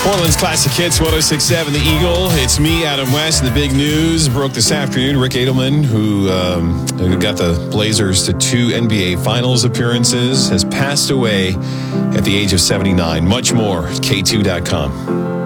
Portland's Classic Hits, 106.7 The Eagle. It's me, Adam West, and the big news broke this afternoon. Rick Adelman, who got the Blazers to 2 NBA Finals appearances, has passed away at the age of 79. Much more at K2.com.